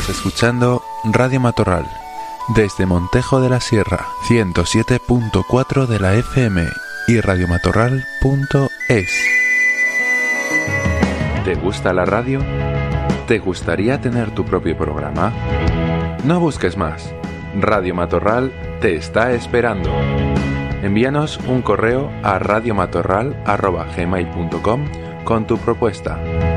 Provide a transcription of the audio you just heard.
escuchando Radio Matorral, desde Montejo de la Sierra, 107.4 de la FM y radiomatorral.es. ¿Te gusta la radio? ¿Te gustaría tener tu propio programa? No busques más. Radio Matorral te está esperando. Envíanos un correo a radiomatorral@gmail.com con tu propuesta.